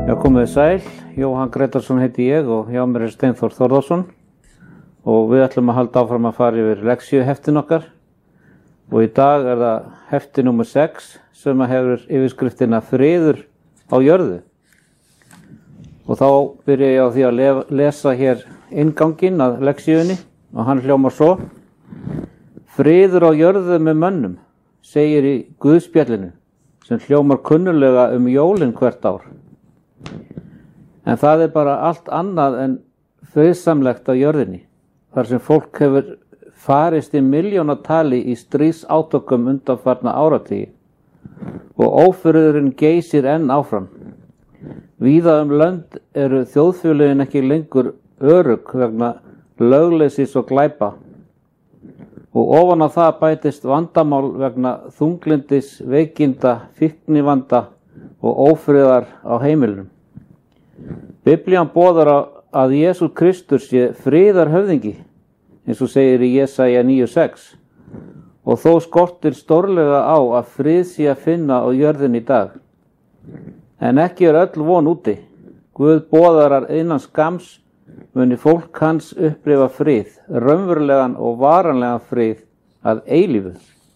Já, komið sæl, Jóhann Gretarsson heiti ég og hjá mér Steinþór Þórðarsson og við ætlum að halda áfram að fara yfir leksíuheftin okkar og í dag það hefti númer 6 sem hefur yfirskriftina Friður á jörðu og þá byrja ég á því að lesa hér innganginn að leksíunni og hann hljómar svo: Friður á jörðu með mönnum, segir í Guðspjallinu sem hljómar kunnulega jólin hvert ár. En það bara allt annað en friðsamlegt á jörðinni, þar sem fólk hefur farist í milljónatali í stríðsátökum undanfarna áratugi og ófriðurinn geysir enn áfram. Víða lönd eru þjóðfélögin ekki lengur örugg vegna lögleysis og glæpa og ofan á það bætist vandamál vegna þunglyndis, veikinda, fíknivanda og ófriðar á heimilum. Biblían boðar að Jesús Kristur sé friðarhöfðingi, eins og segir í Jesaja 9:6, og þó skortir stórlega á að frið sé að finna á jörðinni í dag. En ekki öll von úti. Guð boðar að innan skams muni fólk hans upplifa frið, raunverulegan og varanlegan frið að eilífu.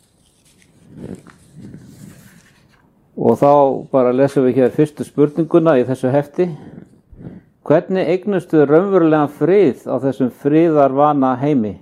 Og þá bara lesum við hér fyrstu spurninguna í þessu hefti. Hvernig eignustu raunverulegan frið á þessum friðarvana heimi?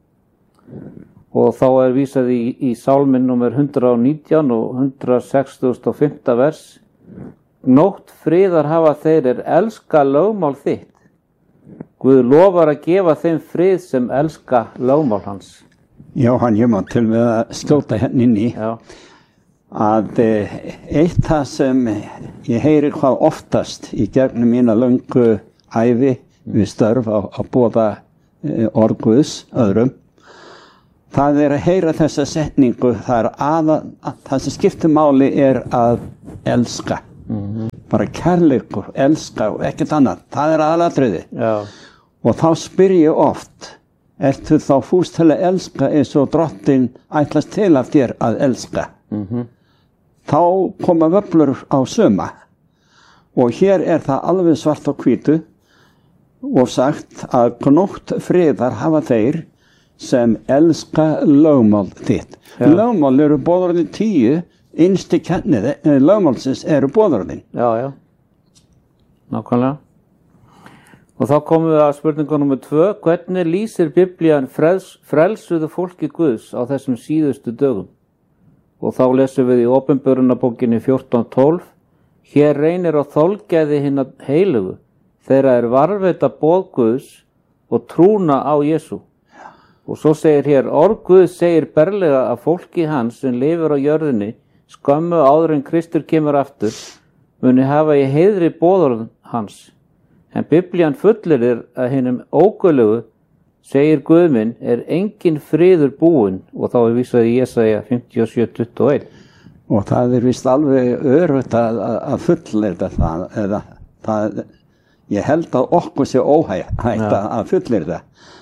Og þá vísað í sálminn númer 119 og 165. vers. Nótt friðar hafa þeir elska lögmál þitt. Guð lofar að gefa þeim frið sem elska lögmál hans. Jóhann, ég má til með að skjóta hérna inn í að eitt það sem ég heyri hvað oftast í gegnum mína löngu ævi við störf á boða orð Guðs öðrum, það að heyra þessa setningu, það sem skiptir máli að elska. Bara kærleikur, elska og ekkert annað, það aðalatriði. Og þá spyr ég oft, ertu þá fús til að elska eins og drottinn ætlast til af þér að elska? Þá koma vöflur á suma og hér það alveg svart á hvítu og sagt að gnótt friðar hafa þeir sem elska lögmál þitt. Lögmál eru boðorðin 10, innsti kenniði, lögmálsins eru boðorðin. Já, nákvæmlega. Og þá komum við að spurningu númer 2. Hvernig lýsir Biblían frelsuðu fólki Guðs á þessum síðustu dögum? Og þá lesum við í Opinberunarbókinni 14:12. Hér reynir á þolgæði hinna heilugu, þeirra varðveita boð Guðs og trúna á Jesú. Og svo segir hér, orð Guðs segir berlega að fólki hans sem lifir á jörðinni skömmu áður en Kristur kemur aftur, muni hafa í heiðri boðorð hans. En Biblían fullyrir að hinum óguðlegu, segir Guð minn, engin friður búinn, og þá vísað í Jesaja 57:21. Og það víst alveg örugt að fullyrða það, eða ég held að okkur sé óhætt að fullyrða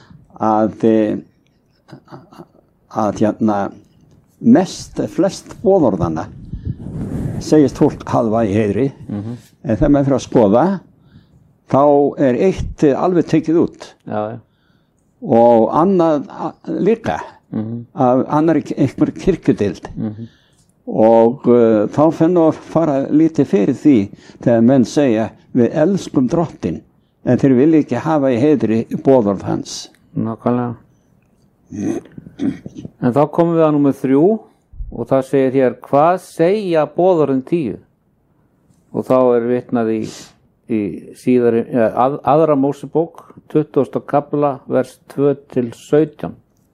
að flest boðorðana segist fólk hafa í heiðri, en þegar maður fyrir að skoða, þá eitt alveg tekið út. Og annað líka af annar einhver kirkjudeild og þá fennu að fara lítið fyrir því þegar menn segja við elskum drottinn en þeir vilja ekki hafa í heiðri boðorð hans. Nákvæmlega. En þá komum við að númer 3 og það segir hér, hvað segja boðorðin 10? Og þá vitnað í síðari, aðra Mósebók 20. kapla vers 2-17.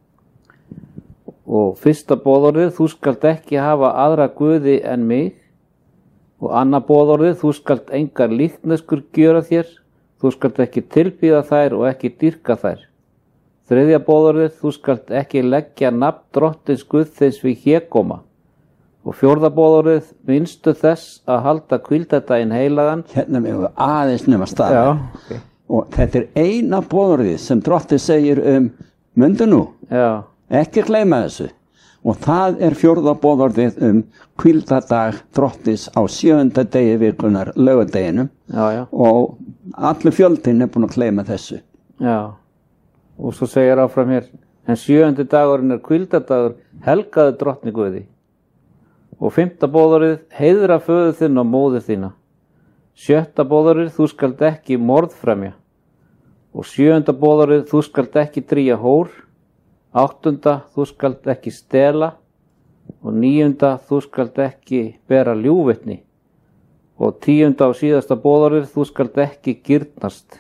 Og fyrsta boðorðið, þú skalt ekki hafa aðra guði en mig, og annað boðorðið, þú skalt engar líkneskur gjöra þér, þú skalt ekki tilbýða þær og ekki dýrka þær. Þriðja boðorðið, þú skalt ekki leggja nafn drottins Guðs við hégóma. Og fjórða boðorðið, minnstu þess að halda hvíldardaginn heilagan. Hérna við aðeins nema staða. Okay. Og þetta eina boðorðið sem drottinn segir mundu nú. Ekki gleyma þessu. og það fjórða boðorðið hvíldardag Drottins á 7. degi vikunar, laugardeginum. Já. Og allur fjöldinn búinn að gleyma þessu. Já, og svo segir áfram hér, en 7. dagurinn hvíldardagur, helgaðu drottni Guði. Og 5. boðorðið, heiðra föður þinn og móður þína. 7. boðorðið, þú skalt ekki morðfremja. Og 7. boðorðið, þú skalt ekki drýja hór. 8. þú skalt ekki stela. Og 9. þú skalt ekki bera ljúgvitni. Og 10. og síðasta boðorðið, þú skalt ekki girnast.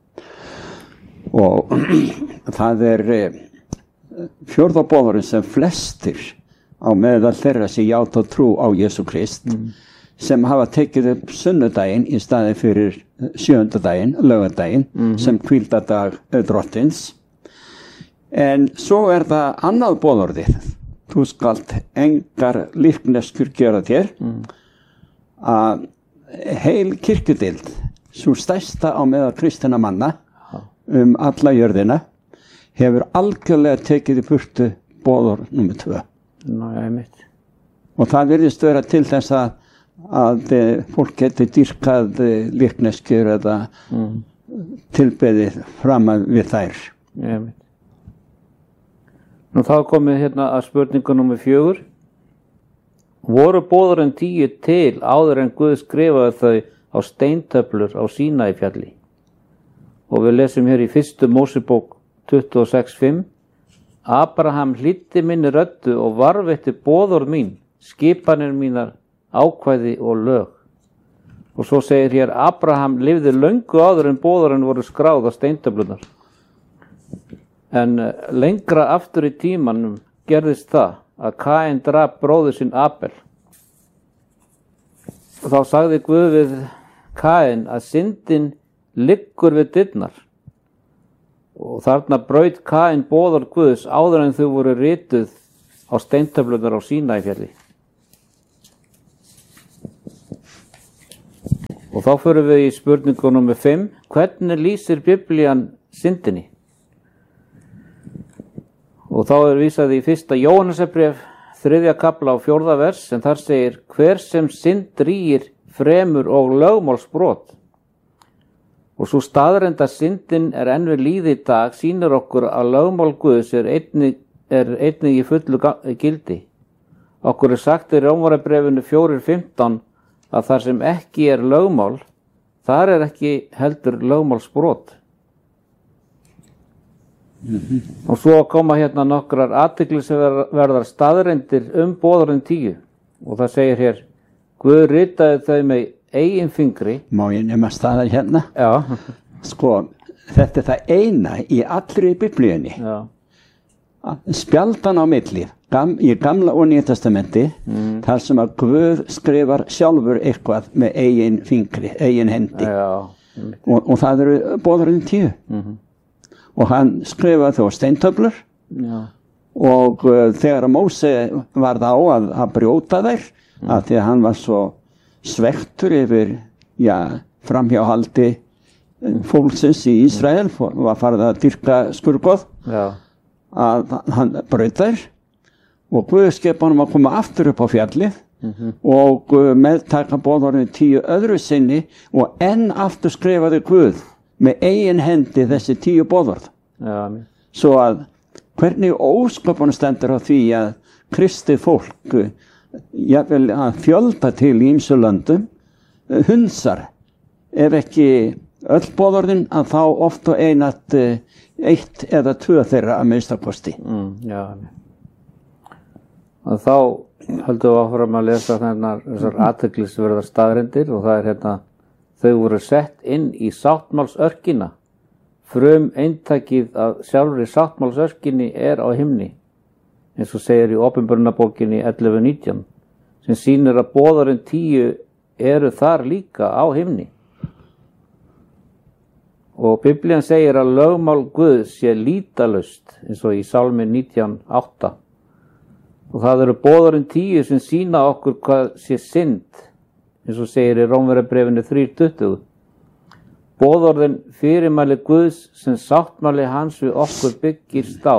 Og það fjórða boðorðið sem flestir á meðal þeirra sem játa trú á Jesú Krist sem hafa tekið upp sunnudaginn í staði fyrir 7. daginn, laugardaginn, sem hvíldardag Drottins. En svo það annað boðorðið. Þú skalt engar líkneskjur gera þér. Að heil kirkjudeild, sú stærsta á meðal kristinna manna alla jörðina, hefur algjörlega tekið í burtu boðorð númer 2. Einmitt. Og það virðist vera til þess að fólk geti dýrkað líkneskjur eða tilbeðið fram við þær. Einmitt. Nú þá komið hérna að spurningu númer 4. Voru boðorðin 10 til áður en Guð skrifaði þau á steintöflur á Sínaífjalli? Og við lesum hér í 1. Mósebók 26:5. Abraham hlýddi minni röddu og varðveitti boðorð mín, skipanir mínar, ákvæði og lög. Og svo segir hér, Abraham lifði löngu áður en boðorðin voru skráð á steintöflunar. En lengra aftur í tímanum gerðist það að Kain drap bróður sinn Abel. Og þá sagði Guð við Kain að syndin liggur við dyrnar. Og þarna braut Kain boðorð Guðs áður en þau voru rituð á steintöflunar á Sínaífjalli. Og þá förum við í spurningu númer 5. Hvernig lýsir Biblían syndinni? Og þá vísað í 1. Jóhannesarbréf, 3. kafla á 4. vers, en þar segir, hver sem synd drýgir fremur og lögmálsbrot. Og svo staðreynd að syndin enn við lýði í dag sýnir okkur að lögmál Guðs einnig í fullu gildi. Okkur sagt í Rómarbréfinu 4:15 að þar sem ekki lögmál, þar ekki heldur lögmálsbrot. Og svo koma hérna nokkrar athyglisverðar staðreyndir boðorðin 10. Og það segir hér, Guð ritaði þau með eigin fingri. Má ég nema staðar hérna? Já. Sko, þetta það eina í allri Biblíunni. Já. Spjaldan á milli, í Gamla og Nýja testamenti, þar sem að Guð skrifar sjálfur eitthvað með eigin fingri, eigin hendi. Já. Og það boðorðin 10. Og hann skrifaði þó steintöflur. Já. Og þegar Móse varð á að brjóta þær, að því að hann var svo svektur yfir framhjáhaldi fólksins í Ísrael, var farið að dyrka skurgoð, að hann braut þær og Guð skipaði honum að koma aftur upp á fjallið og meðtaka boðorðin 10 öðru sinni og enn aftur skrifaði Guð með eigin hendi þessi 10 boðorð. Svo að hvernig ósköpunum stendur á því að kristið fólk jafnvel að fjölda til í ýmsum löndum hunsar, ef ekki öll boðorðin, að þá oft og einatt 1 eða 2 þeirra að minnstakosti. Já. Og þá höldum við áfram að lesa þessar athyglisverðar staðreyndir og það hérna, þau voru sett inn í sáttmálsörkina. Eintakið af sjálfri sáttmálsörkinni á himni, eins og segir í Opinberunarbókinni 11:19, sem sýnir að boðorðin 10 þar líka á himni. Og Biblían segir að lögmál Guðs sé lýtalaust, eins og í Sálmi 19:8. Og það boðorðin 10 sem sýna okkur hvað sé synd, eins og segir í Rómverjabréfinu 3:20. Boðorðin fyrirmæli Guðs sem sáttmáli hans við okkur byggist á,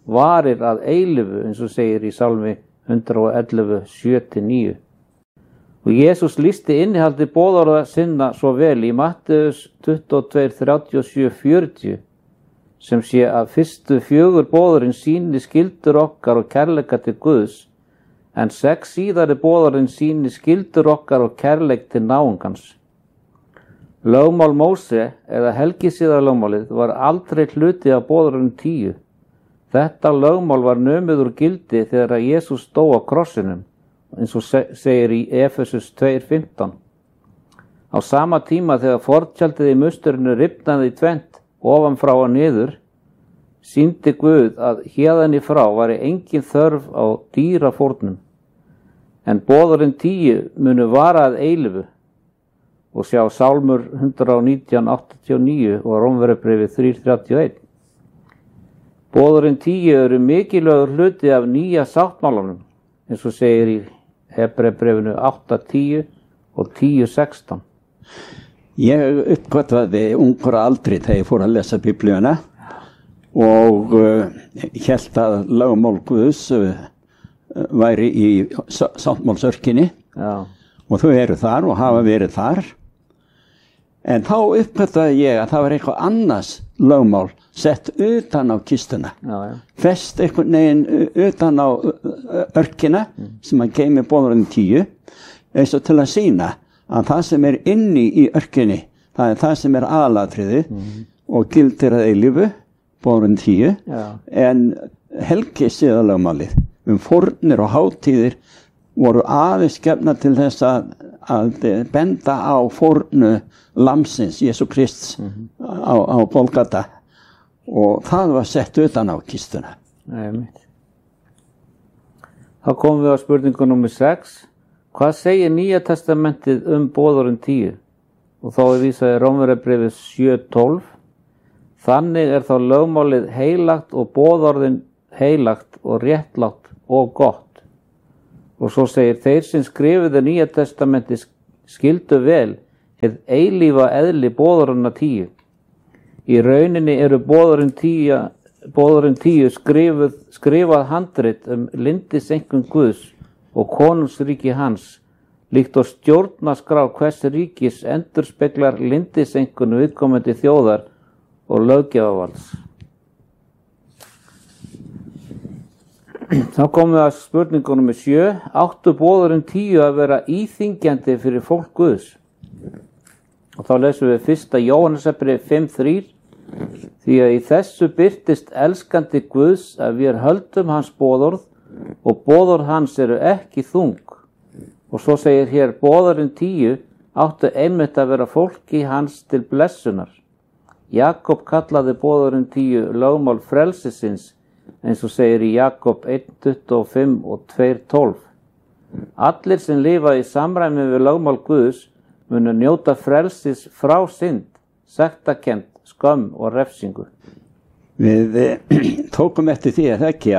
varir að eilífu, eins og segir í Sálmi 111, 7-9. Og Jesús lýsti innihaldi boðorða sinna svo vel í Matteus 22, 37, 40 sem sé að fyrstu 4 boðorðin sýni skyldur okkar og kærleika til Guðs, en 6 síðari boðorðin sýni skyldur okkar og kærleik til náungans. Lögmál Móse eða helgisiðalögmálið var aldrei hluti af boðorðin 10. Þetta lögmál var numið úr gildi þegar að Jesús dó á krossinum, eins og segir í Efesus 2:15. Á sama tíma þegar forntjaldið í musturinu rifnaði í tvennt ofan frá og niður, sýndi Guð að héðan í frá væri engin þörf á dýrafórnum, en boðorðin 10 munu vara að eilífu, og sjá Sálmur 119:89 og Rómverjabréfið 3:31. Boðorðin 10 eru mikilvægur hluti af nýja sáttmálanum, eins og segir í Hebreabréfinu 8:10 og 10:16. Ég uppgötvaði ungur aldri þegar ég fór að lesa Biblíuna og hélt að lögmál Guðs væri í sáttmálsörkinni og þau eru þar og hafa verið þar. En þá uppgötvaði ég að það var eitthvað annars lögmál sett utan á kistuna, fest einhvern veginn utan á örkina sem að geymi boðorðin 10, eins og til að sýna að það sem er inni í örkinni, það er það sem er aðalatriði og gildir að eilífu, boðorðin 10, en helgisiðalögmálið fórnir og hátíðir voru aðeins gefnar til þess að benda á fórnu lamsins, Jesú Krists á Golgata, og það var sett utan á kistuna. Þá komum við á spurningu númer 6. Hvað segir Nýja testamentið boðorðin 10? Og þá er vísað í Rómverjabréfið 7:12. Þannig er þá lögmálið heilagt og boðorðin heilagt og réttlátt og gott. Og svo segir þeir sem skrifuðu Nýja testamentið skildu vel hið eilífa eðli boðorðina 10. Í rauninni eru boðorðin 10 skrifað handrit lyndiseinkunn Guðs og konungsríki hans, líkt og stjórnarskrá hvers ríkis endurspeglar lyndiseinkunn viðkomandi þjóðar og löggjafarvalds. Þá komum við að spurningunum með 7. Áttu boðorðin 10 að vera íþyngjandi fyrir fólk Guðs? Og þá lesum við 1. Jóhannesarbréf 5:3. Því að í þessu birtist elskandi Guðs að við höldum hans boðorð og boðorð hans eru ekki þung. Og svo segir hér boðorðin 10 áttu einmitt að vera fólki hans til blessunar. Jakob kallaði boðorðin 10 lögmál frelsisins, eins og segir í Jakob 1:25 og 2:12. Allir sem lifa í samræmi við lögmál Guðs munu njóta frelsis frá synd, sektarkennd, skömm og refsingu. Við tókum eftir því ekki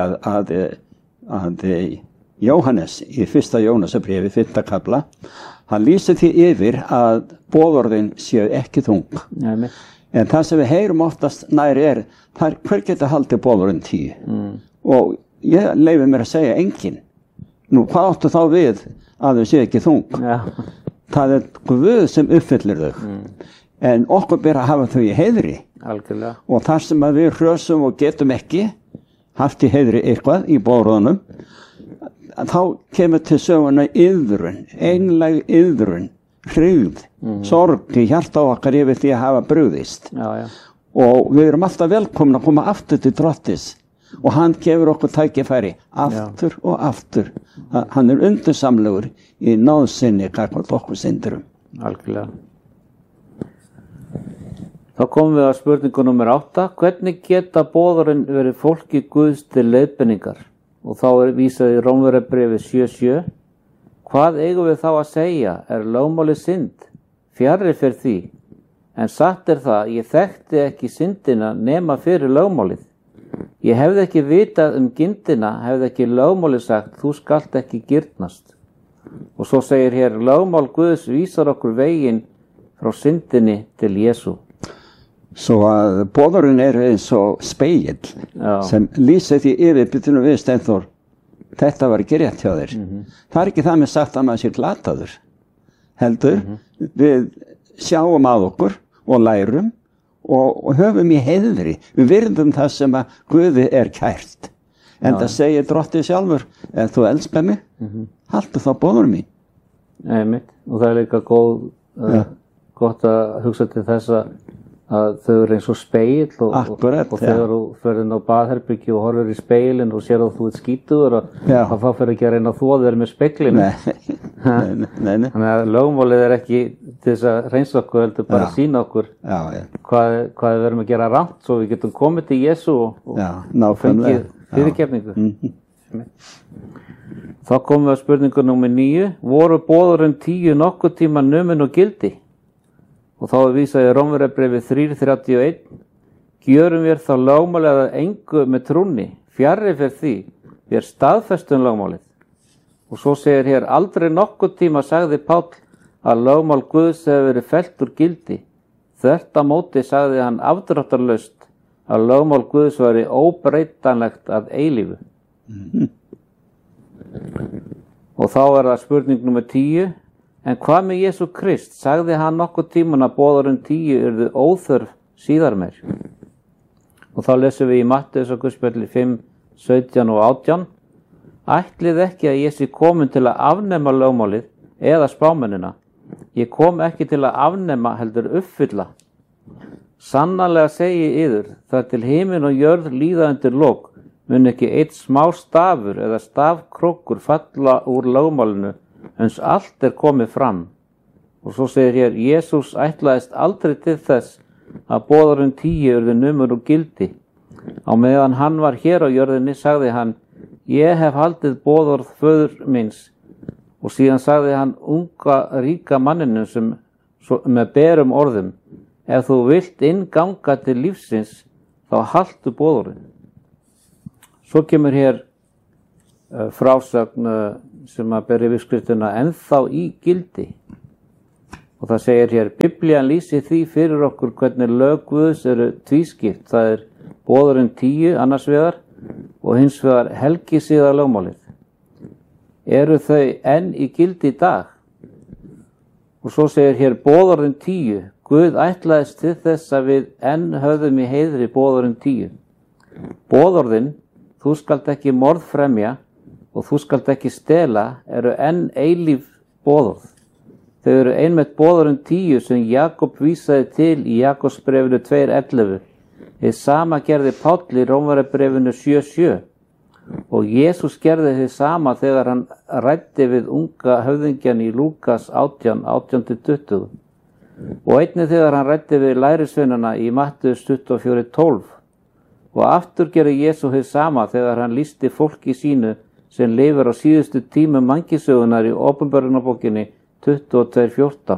að Jóhannes í 1. Jóhannesarbréfi 5. kafla, hann lýsir því yfir að boðorðin séu ekki þung. Nei. En það sem við heyrum oftast nær hver getur haldið boðorðin 10? Og ég leyfi mér að segja enginn. Nú, hvað áttu þá við að þau séu ekki þung? Já. Það er Guð sem uppfyllir þau. En okkur ber að hafa þau í heiðri. Algjörlega. Og þar sem að við hrösum og getum ekki haft í heiðri eitthvað í boðorðunum, þá kemur til söguna iðrun, einlæg iðrun, hryggð, sorg í hjarta okkar yfir því að hafa brugðist. Já. Og við erum alltaf velkomin að koma aftur til Drottis og hann gefur okkur tækifæri aftur og aftur. Hann er undursamlegur í náðsynni gagnvart okkur syndurum. Algjörlega. Þá komum við að spurningu númer 8. Hvernig geta boðorðin verið fólki Guðs til leiðbeiningar? Og þá er vísað í Rómverjabréfið 7:7. Hvað eigum við þá að segja? Er lögmálið synd? Fjarri fyrir því. En satt er það, ég þekkti ekki syndina nema fyrir lögmálið. Ég hefði ekki vitað gindina, hefði ekki lögmálið sagt, þú skalt ekki girnast. Og svo segir hér, lögmál Guðs vísar okkur veginn frá syndinni til Jesú. Svo að boðurinn eins og spegill sem lýsir því yfir byrjunum við Steinþór, þetta var ekki rétt hjá þér. Það ekki það með sagt að maður sé glataður. Heldur, við sjáum að okkur og lærum og höfum í heiðri. Við virðum það sem að Guði kært. En það segir drottið sjálfur, ef þú elskar mig, haltu þá boður mín. Einmitt, og það líka gott að hugsa til þess að þau eru eins og spegill og þegar þú ferð inn á baðherbergi og horfir í speilin og sér að þú skítuður og þá fer ekki að reyna að þvoða þér með speglinu. Nei. Þannig að lögmálið ekki til þess að reynsa okkur, heldur bara að sýna okkur hvað við verum að gera rangt svo við getum komið til Jesú og fengið fyrirgefningu. Þá komum við að spurningu númer 9. Voru boðurinn 10 nokkuð tíma numin og gildi? Og þá vísaði Rómverjabréfið 3:31. Gjörum við þá lögmálið að engu með trúnni, fjarri fyrir því, við staðfestum lögmálið. Og svo segir hér, aldrei nokkuð tíma sagði Páll að lögmál Guðs hefur verið fellt úr gildi. Þvert á móti sagði hann afdráttarlaust að lögmál Guðs væri óbreytanlegt að eilífu. Og þá það spurning númer 10. En hvað með Jesú Krist? Sagði hann nokkuð tíman að boðurinn 10 yrðu óþörf síðar meir? Og þá lesum við í Matteusarguðspjalli 5, 17 og 18. Ætlið ekki að ég sé komin til að afnema lögmálið eða spámennina. Ég kom ekki til að afnema heldur uppfylla. Sannarlega segi yður, það til himinn og jörð líða undir lok, mun ekki eitt smá stafur eða stafkrókur falla úr lögmálinu, eins allt komið fram. Og svo segir hér, Jesús ætlaðist aldrei til þess að boðurinn 10 yrði numur og gildi. Á meðan hann var hér á jörðinni sagði hann, ég hef haldið boðorð föður míns. Og síðan sagði hann unga ríka manninu sem með berum orðum, ef þú vilt innganga til lífsins, þá haltu boðorðin. Svo kemur hér frásögn sem að beri yfirskriftina ennþá í gildi. Og það segir hér, Biblían lýsir því fyrir okkur hvernig lög Guðs eru tvískipt. Það boðurinn 10 annars vegar og hins vegar helgisiðar lögmálið. Eru þau enn í gildi í dag? Og svo segir hér boðurinn 10. Guð ætlaðist til þess að við enn höfðum í heiðri boðurinn 10. Boðorðin, þú skalt ekki morð fremja og þú skalt ekki stela, eru enn eilíf boðorð. Þau eru einmitt boðurinn 10 sem Jakob vísaði til í Jakobsbréfinu 2:11. Hið sama gerði Páll í Rómverjabréfinu 7:7 og Jesús gerði hið sama þegar hann ræddi við unga höfðingjan í Lúkas 18:18-20 og einnig þegar hann ræddi við lærisveinana í Matteus 24:12 og aftur gerði Jesú hið sama þegar hann lýsti fólki sínu sem lifir á síðustu tímum mannkynssögunnar í Åpenbarunarbókinni 22:14.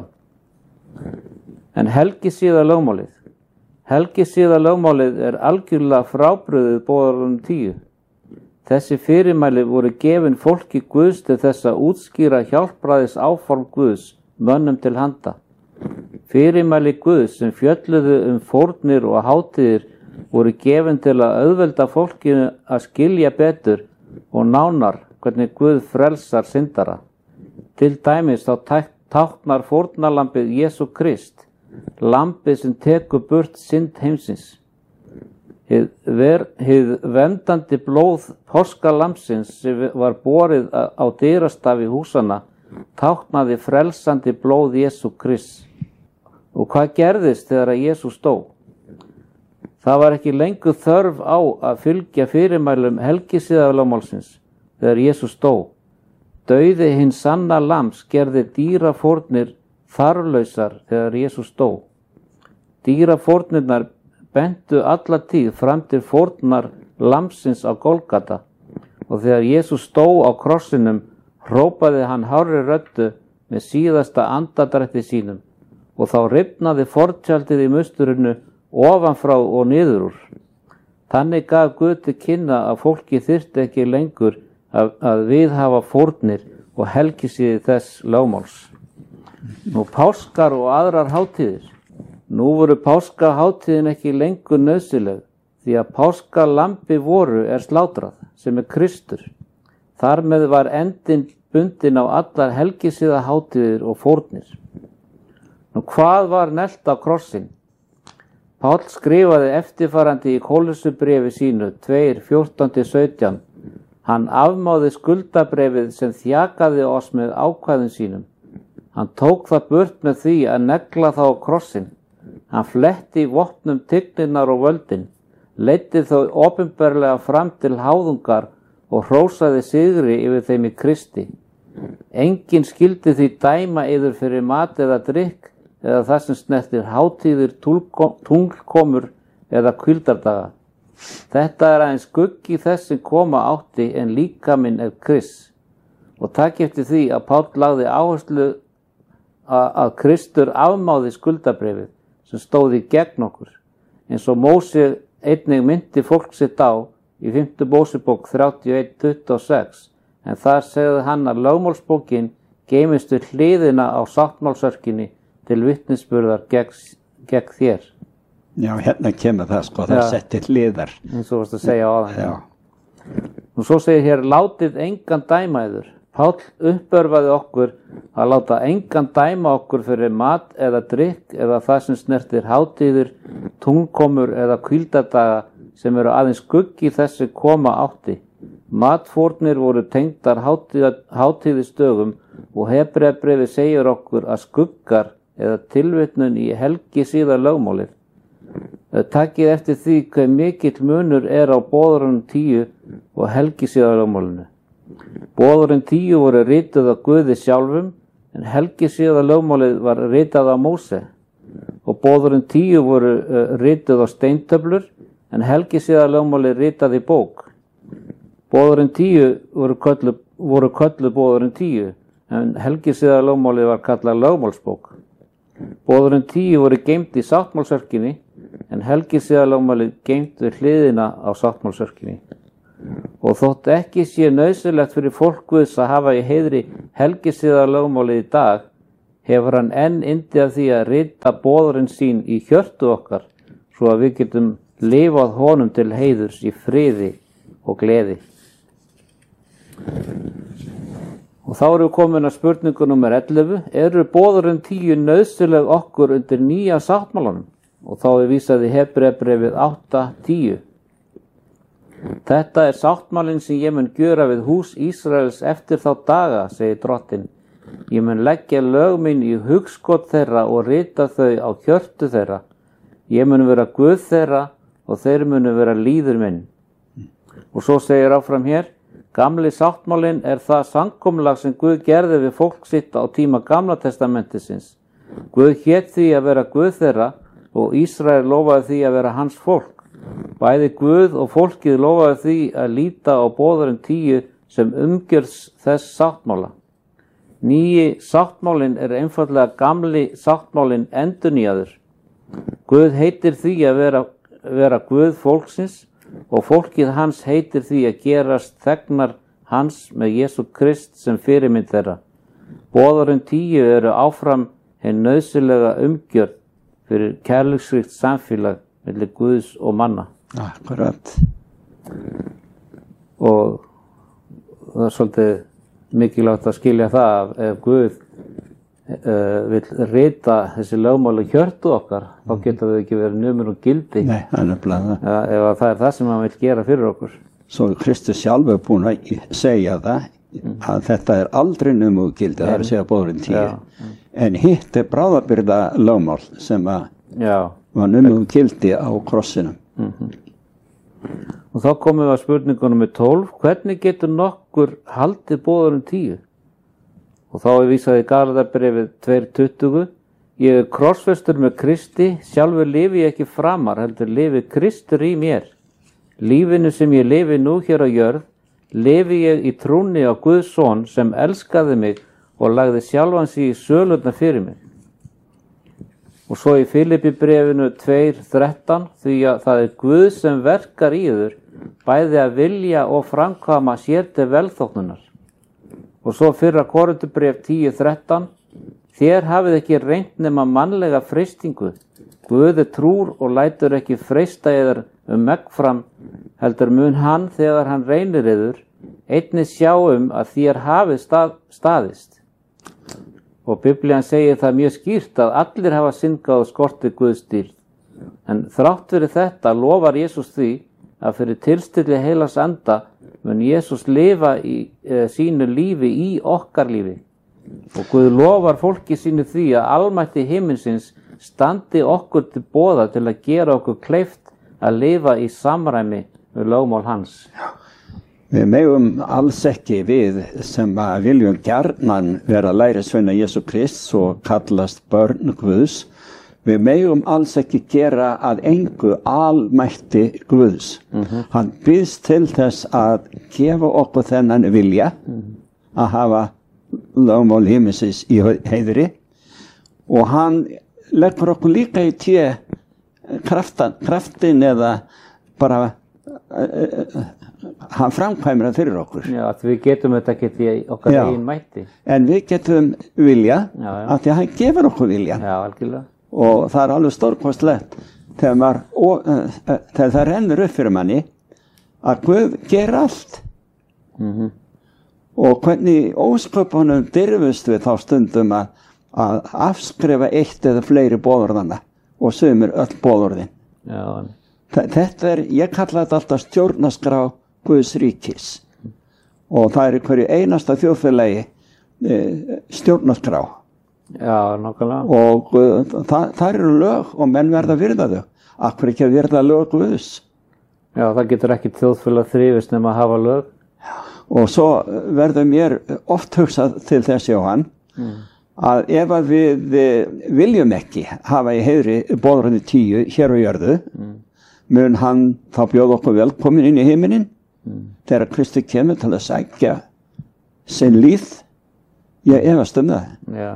En helgisiða lögmálið. Helgisiða lögmálið algjörlega frábrugðið boðorðunum 10. Þessi fyrirmæli voru gefin fólki Guðs til þess að útskýra hjálpræðis áform Guðs mönnum til handa. Fyrirmæli Guðs sem fjölluðu fórnir og hátíðir voru gefin til að auðvelda fólkinu að skilja betur og nánar hvernig Guð frelsar syndara. Til dæmis þá táknar fórnarlambið Jesú Krist, lambið sem tekur burt synd heimsins. Hið verndandi blóð páskalambsins sem var borið á dyrastafi húsana táknaði frelsandi blóð Jesú Krist. Og hvað gerðist þegar að Jesús dó? Það var ekki lengur þörf á að fylgja fyrirmælum helgisiðalögmálsins þegar Jesús dó. Dauði hins sanna lambs gerði dýrafórnir þarflausar þegar Jesús dó. Dýrafórnirnar bentu alla tíð fram til fórnar lambsins á Golgata og þegar Jesús dó á krossinum hrópaði hann hárri röddu með síðasta andadrætti sínum og þá rifnaði fortjaldið í musturinu ofanfrá og niður úr. Þannig gaf Guð til kynna að fólki þyrfti ekki lengur að viðhafa fórnir og helgisiði þess lögmáls. Nú páskar og aðrar hátíðir. Nú voru páskahátíðin ekki lengur nauðsynleg, því að páskalambi voru slátrað, sem Kristur. Þar með var endinn bundinn á allar helgisiðahátíðir og fórnir. Nú hvað var neglt á krossinn? Páll skrifaði eftirfarandi í Kólussubréfi sínu 2:14-17. Hann afmáði skuldabréfið sem þjakaði oss með ákvæðum sínum. Hann tók það burt með því að negla það á krossinn. Hann fletti vopnum tigninnar og völdin, leiddi þau opinberlega fram til háðungar og hrósaði sigri yfir þeim í Kristi. Enginn skyldi því dæma yður fyrir mat eða drykk eða það sem snertir hátíðir, tunglkomur eða hvíldardaga. Þetta aðeins skuggi þess sem koma átti en líkaminn Krists. Og takk eftir því að Páll lagði áherslu að Kristur afmáði skuldabréfið sem stóði gegn okkur, eins og Móse einnig myndi fólk sitt á í 5. Mósebók 31:26, en þar segði hann að lögmálsbókin geymist við hliðina á sáttmálsörkinni til vitnisburðar gegn þér. Já, hérna kemur það sko, það setti hliðar. Eins og varst að segja á það. Og svo segir hér, látið engan dæma yður. Páll uppörfaði okkur að láta engan dæma okkur fyrir mat eða drykk eða það sem snertir hátíðir, tunglkomur eða hvíldardaga sem eru aðeins skuggi þessi koma átti. Matfórnir voru tengdar hátíðisdögum og Hebreabréfið segir okkur að skuggar eða tilvitnun í helgisíða lögmálið. Takið eftir því hve mikill munur á boðorðunum 10 og helgisíða lögmálinu. Boðorðin 10 voru rituð af Guði sjálfum, en helgisíða lögmálið var ritað af Móse. Og boðorðin 10 voru rituð á steintöflur, en helgisíða lögmálið ritað í bók. Boðorðin 10 voru kölluð boðorðin 10, en helgisíða lögmálið var kallað lögmálsbók. Boðorðin 10 voru geymt í sáttmálsörkinni, en helgisíða lögmálið geymt við hliðina á sáttmálsörkinni. Og þótt ekki sé nauðsynlegt fyrir fólk Guðs að hafa í heiðri helgisíða lögmálið í dag, hefur hann enn yndi af því að rita boðorðin sín í hjörtu okkar, svo að við getum lifað honum til heiðurs í friði og gleði. Og þá erum við komin að spurningu nummer 11. Eru boðorðin 10 nauðsynleg okkur undir nýja sáttmálanum? Og þá vísað í Hebreabréfið 8:10. Þetta sáttmálinn sem ég mun gjöra við hús Ísraels eftir þá daga, segir Drottinn. Ég mun leggja lög mín í hugskot þeirra og rita þau á hjörtu þeirra. Ég mun vera Guð þeirra og þeir munu vera líður minn. Og svo segir áfram hér, gamli sáttmálinn það samkomulag sem Guð gerði við fólk sitt á tíma Gamla testamentisins. Guð hét því að vera Guð þeirra og Ísrael lofaði því að vera hans fólk. Bæði Guð og fólkið lofaði því að líta á boðorðin 10 sem umgjörð þess sáttmála. Nýji sáttmálinn einfaldlega gamli sáttmálinn endurnýjaður. Guð heitir því að vera Guð fólksins og fólkið hans heitir því að gerast þegnar hans með Jesú Krist sem fyrirmynd þeirra. Boðorðin 10 áfram hin nauðsynlega umgjörð fyrir kærleiksríkt samfélag milli Guðs og manna. Akkurat. Og það svolítið mikilvægt að skilja það ef Guð vill rita þessi lögmál í hjörtu okkar, þá geta þau ekki verið numur og gildi. Nei, það nefnilega það. Ef það það sem hann vill gera fyrir okkur. Svo Kristus sjálfur búinn að segja það, að þetta aldrei numur og gildi, það að segja boðorðin 10. En hitt bráðabirgða lögmál sem var numur og gildi á krossinum. Og þá komum við að spurningunum með 12. Hvernig getur nokkur haldið boðorðin 10? Og þá vísað í Galatarbréfið 2:20. Ég krossfestur með Kristi, sjálfur lifi ég ekki framar, heldur lifi Kristur í mér. Lífinu sem ég lifi nú hér á jörð, lifi ég í trúnni á Guðs son sem elskaði mig og lagði sjálfan sig í sölurnar fyrir mig. Og svo í Filippibréfinu 2:13, því að það Guð sem verkar í yður, bæði að vilja og framkvæma sér til velþóknunar. Og svo fyrra Korinthubréf 10:13, þér hafið ekki reynt nema mannlega freistingu, Guð trúr og lætur ekki freista yður megnfram, heldur mun hann þegar hann reynir yður, einnig sjá að þér hafið staðist. Og Biblían segir það mjög skýrt að allir hafa syndgað og skortið Guðs dýrð. En þrátt fyrir þetta lofar Jesús því að fyrir tilstilli heilags anda mun Jesús lifa í sínu lífi í okkar lífi. Og Guð lofar fólki sínu því að almætti himinsins standi okkur til boða til að gera okkur kleift að lifa í samræmi við lögmál hans. Við megum alls ekki við sem að viljum gjarnan vera lærisveina Jesú Krists og kallast börn Guðs. Við megum alls ekki gera að engu almætti Guðs. Hann býðst til þess að gefa okkur þennan vilja að hafa lögmál himinsins í heiðri og hann leggur okkur líka í kraftin eða bara hann framkvæmir það fyrir okkur. Já, að við getum þetta ekki í okkar eigin mætti. En við getum vilja af því að hann gefur okkur vilja. Já, algjörlega. Og það er alveg stórkostlegt þegar það rennur upp fyrir manni að Guð ger allt. Og hvernig ósköpunum dirfust við þá stundum að afskrifa eitt eða fleiri boðorðana og sumir öll boðorðin. Já. Þetta ég kalla þetta alltaf stjórnarskrá Guðs ríkis og það í hverju einasta þjóðfélagi stjórnarskrá. Já, nákvæmlega. Og það eru lög og menn verða að virða þau. Af hverju ekki að virða lög Guðs? Já, það getur ekki þjóðfélag þrifist nema að hafa lög. Og svo verður mér oft hugsað til þess, Jóhann, að ef að við viljum ekki hafa í heiðri boðorðin 10 hér á jörðu, mun hann þá bjóða okkur velkomin inn í himinin þegar Kristi kemur til að sækja sinn líð. Ég efast það. Já.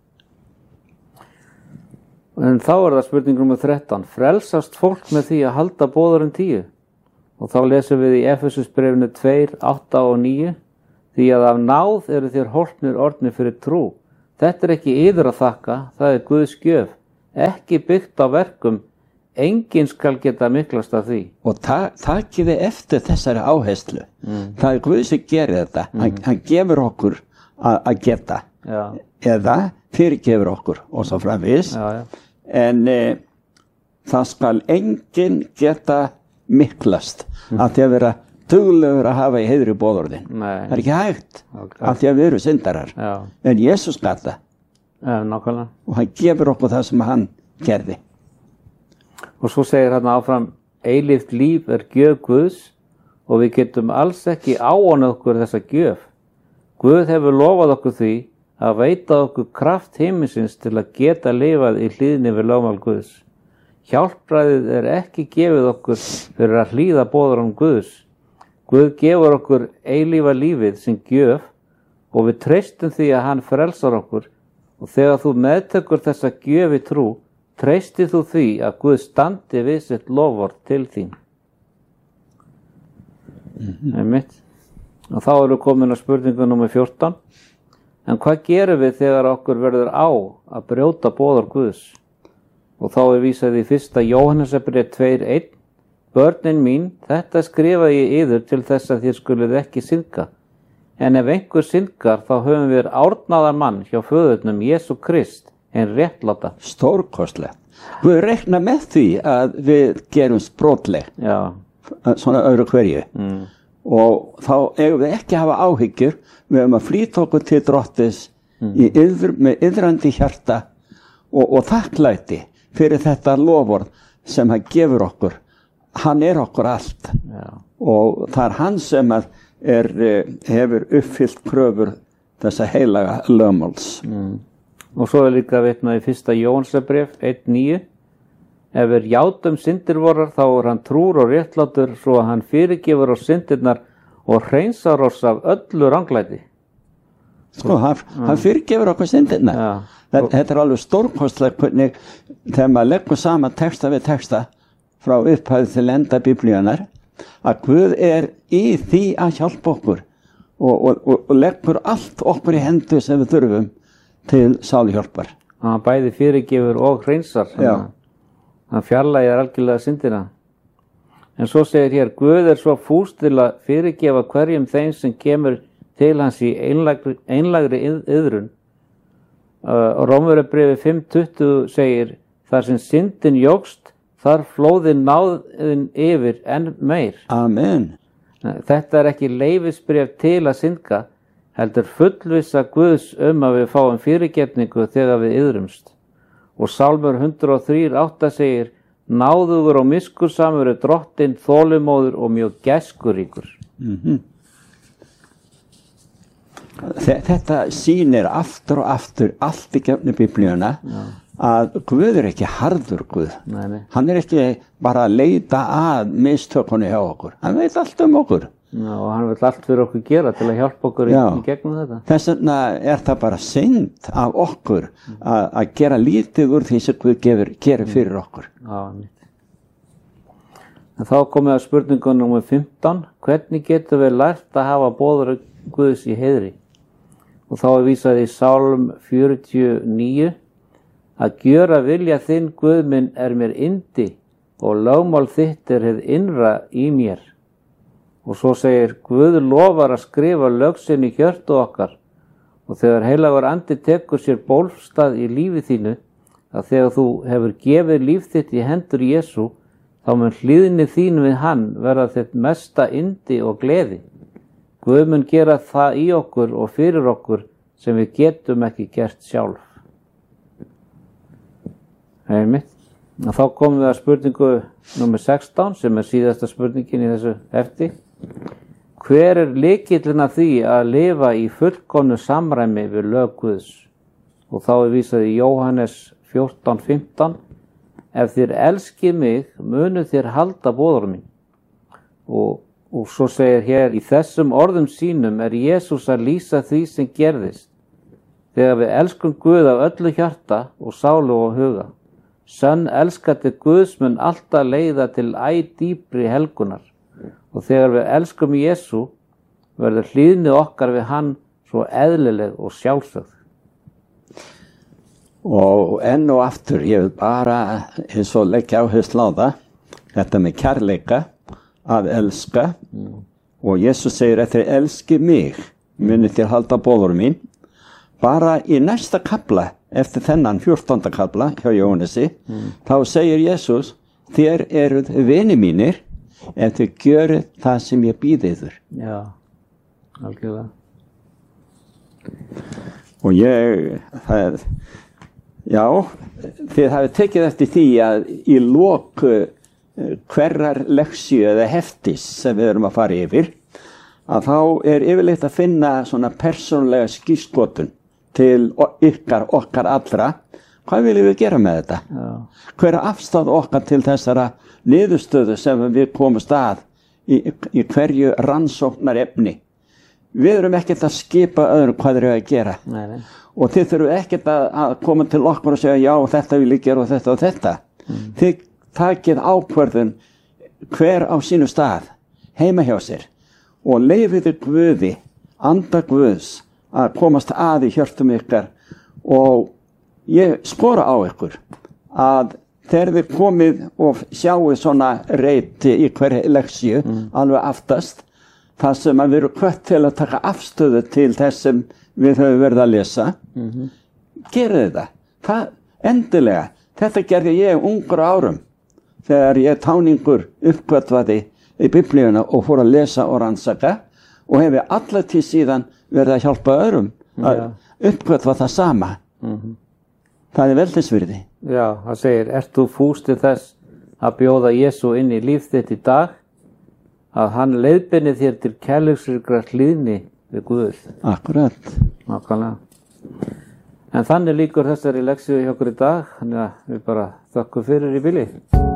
En þá það spurning nr. 13. Frelsast fólk með því að halda boðorðin 10? Og þá lesum við í Efesusbréfinu 2, 8 og 9. Því að af náð eru þér hólpnir orðnir fyrir trú. Þetta ekki yður að þakka, það Guðs gjöf. Ekki byggt á verkum, enginn skal geta miklast af því. Og takiði eftir þessari áherslu. Það Guð sem gerir þetta. Hann gefur okkur að geta. Já. Eða fyrirgefur okkur og svo framvegis. En það skal enginn geta miklast að því að vera duglegur að hafa í heiðri boðorðin. Það ekki hægt af því að við erum syndarar. En Jesús gat það. Nákvæmlega. Og hann gefur okkur það sem hann gerði. Og svo segir hann áfram, eilíft líf gjöf Guðs og við getum alls ekki áonað okkur þessa gjöf. Guð hefur lofað okkur því að veita okkur kraft himinsins til að geta lifað í hlýðni við lögmál Guðs. Hjálpræðið ekki gefið okkur fyrir að hlýða boðorðum Guðs. Guð gefur okkur eilífa lífið sem gjöf og við treystum því að hann frelsar okkur og þegar þú meðtekur þessa gjöf í trú, treystið þú því að Guð standi við sitt lofvort til þín. Einmitt. Og þá erum við komin á spurningu nr. 14. En hvað gerum við þegar okkur verður á að brjóta boðorð Guðs? Og þá vísað í 1. Jóhannesarbréf 2:1. Börnin mín, þetta skrifaði ég yður til þess að þér skuluð ekki syndga. En ef einhver syndgar, þá höfum við árnaðan mann hjá föðurnum Jesú Krist, en réttláta. Stórkostlegt. Við rekna með því að við gerum brotleg. Já. Svona öðru hverju. Og þá eigum við ekki að hafa áhyggjur, við höfum að flýta okkur til Drottis með iðrandi hjarta og þakklæti fyrir þetta lofvörð sem hann gefur okkur. Hann okkur allt. Já. Og það hann sem hefur uppfyllt kröfur þessa heilaga lögmáls. Og svo líka vitnað í 1. Jóhannesarbréf 1:9. Ef við játum syndir vorar, þá hann trúr og réttlátur svo að hann fyrirgefur oss syndirnar og hreinsar oss af öllu ranglæti. Sko, hann fyrirgefur okkur syndirnar. Ja. Þetta alveg stórkostlegt hvernig þegar maður leggur saman texta við texta frá upphæði til enda biblíunar, að Guð í því að hjálpa okkur og leggur allt okkur í hendur sem við þurfum til sáluhjálpar. Hann bæði fyrirgefur og hreinsar. Já. Hann fjarlægir algjörlega syndina. En svo segir hér, Guð svo fús til að fyrirgefa hverjum þeim sem kemur til hans í einlægri iðrun. Og Rómverjabréfi 5:20 segir, þar sem syndin jókst, þar flóði náðin yfir enn meir. Amen. Þetta ekki leyfisbréf til að syndga, heldur fullvissa Guðs að við fáum fyrirgefningu þegar við iðrumst. Og Sálmur 103:8 segir, náðugur og miskunnsamur drottinn, þolinmóður og mjög gæskuríkur. Þetta sýnir aftur og aftur allt í gegnum Biblíuna að Guð ekki harður Guð. Nei. Hann ekki bara að leita að mistökunni hjá okkur. Hann veit allt okkur. Já, og hann vil allt fyrir okkur gera til að hjálpa okkur í gegnum þetta. Þess vegna það bara synd af okkur að gera lítið úr því sem Guð gerir fyrir okkur. Já, en þá komið að spurningu númer 15. Hvernig getum við lært að hafa boður Guðs í heiðri? Og þá vísað í Sálm 49 að gjöra vilja þinn Guð minn mér yndi og lögmál þitt hið innra í mér. Og svo segir Guð lofar að skrifa lög sinn í hjörtu okkar og þegar heilagur andi tekur sér bólstað í lífi þínu að þegar þú hefur gefið líf þitt í hendur Jesú þá mun hlýðni þín við hann verða þitt mesta yndi og gleði. Guð mun gera það í okkur og fyrir okkur sem við getum ekki gert sjálf. Einmitt. Og þá komum við að spurningu númer 16 sem síðasta spurningin í þessu hefti. Hver lykillinn að því að lifa í fullkomnu samræmi við lög Guðs? Og þá vísað í Jóhannes 14:15. Ef þér elskið mig, munu þér halda boðorð mín. Og svo segir hér, í þessum orðum sínum Jesús að lýsa því sem gerðist. Þegar við elskum Guð af öllu hjarta og sálu og huga. Sönn elskandi Guðs mun alltaf leiða til dýpri helgunar. Og þegar við elskum Jesú, verður hlýðni okkar við hann svo eðlileg og sjálfsögð. Og enn og aftur, ég vil bara eins og leggja áherslu á það, þetta með kærleika, að elska. Og Jesús segir, ef þér elski mig, muni þér halda boðorð mín. Bara í næsta kafla, eftir þennan 14. kafla hjá Jóhannesi, þá segir Jesús, þér eruð vinir mínir, ef þið gjöruð það sem ég býð yður. Já, algjörlega. Og þið hafið tekið eftir því að í lok hverrar leksíu eða heftis sem við erum að fara yfir, að þá yfirleitt að finna svona persónulega skírskotun til okkar allra. Hvað viljum við gera með þetta? Já. Hver afstáð okkar til þessara niðurstöðu sem við komumst að í hverju rannsóknarefni? Við erum ekkert að skipa öðrum hvað þeir eru að gera. Nei. Og þið þurfum ekkert að koma til okkur og segja já, þetta vil ég gera og þetta og þetta. Þið takið ákvörðun hver á sínu stað, heima hjá sér og leyfið Guði, anda Guðs að komast að í hjörtum ykkar. Og ég skora á ykkur að þegar þið komið og sjáu svona reyti í hverju leksíu, alveg aftast, það sem að við erum hvött til að taka afstöðu til þess sem við höfum verið að lesa, gerið þetta. Það endilega. Þetta gerði ég ungur árum þegar ég táningur uppgötvaði í Biblíuna og fór að lesa og rannsaka og hefði alla tíð síðan verið að hjálpa öðrum að uppgötva það sama. Það veldisvirði. Já, það segir, ert þú fús til þess að bjóða Jesú inn í líf þitt í dag, að hann leiðbeinir þér til kærleiksríkrar hlýðni við Guð. Akkurat. Nákvæmlega. En þannig lýkur þessari leksíu hjá okkur í dag, þannig að við bara þökkum fyrir í bili.